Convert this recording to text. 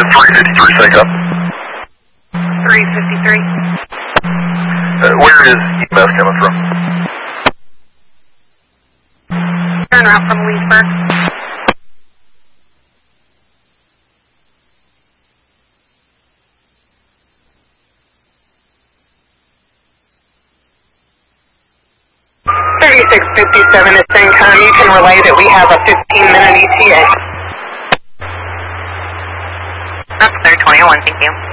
353, take up. 353. Where is EMS coming from? Turn around from Leesburg. .5657 is CENTCOM. You can relay that we have a 15-minute ETA. That's clear, 21, thank you.